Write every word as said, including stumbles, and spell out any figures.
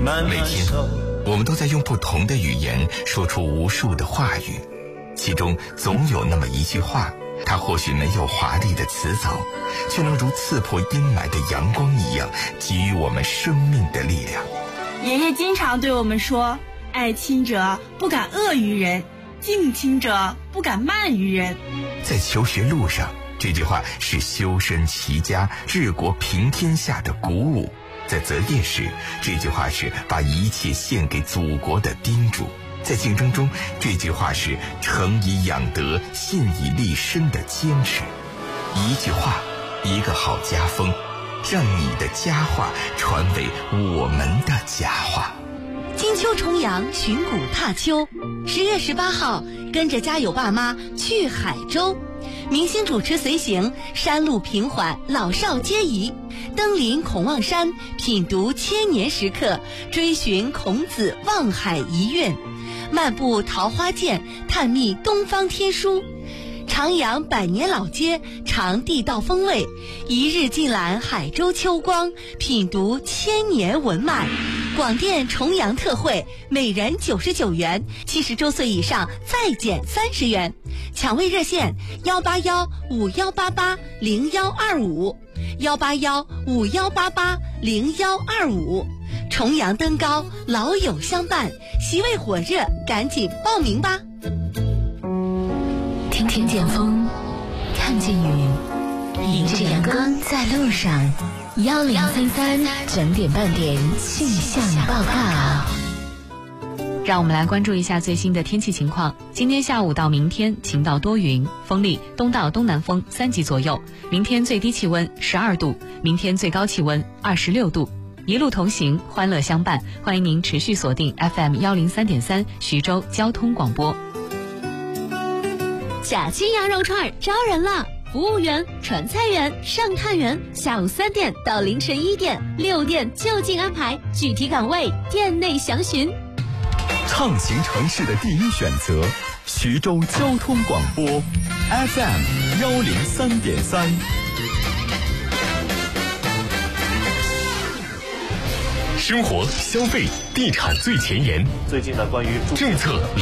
每天我们都在用不同的语言说出无数的话语，其中总有那么一句话，它或许没有华丽的辞藻，却能如刺破阴霾的阳光一样，给予我们生命的力量。 爷爷经常对我们说，爱亲者不敢恶于人，敬亲者不敢慢于人。 在求学路上，这句话是修身齐家治国平天下的鼓舞；在择业时，这句话是把一切献给祖国的叮嘱；在竞争中，这句话是诚以养德信以立身的坚持。一句话，一个好家风，让你的佳话传为我们的佳话。 金秋重阳，寻古踏秋。十月十八号，跟着家有爸妈去海州，明星主持随行，山路平缓，老少皆宜。登临孔望山，品读千年石刻，追寻孔子望海遗韵，漫步桃花涧，探秘东方天书。徜徉百年老街，尝地道风味，一日尽览海州秋光，品读千年文脉。广电重阳特惠，每人九十九元，七十周岁以上再减三十元。抢位热线：幺八幺五幺八八零幺二五，幺八幺五幺八八零幺二五。重阳登高，老友相伴，席位火热，赶紧报名吧！ 听听见风，看见雨，迎着阳光在路上。幺零三三整点半点气象报告。 让我们来关注一下最新的天气情况。今天下午到明天晴到多云，风力东到东南风三级左右。明天最低气温十二度，明天最高气温二十六度。一路同行，欢乐相伴。欢迎您持续锁定 F M 幺零三点三徐州交通广播。 假期羊肉串招人了！服务员、传菜员、上探员，下午三点到凌晨一点，六店就近安排，具体岗位店内详询。 畅行城市的第一选择，徐州交通广播 F M 幺零三点三。生活、消费、地产最前沿， 最近呢，关于政策。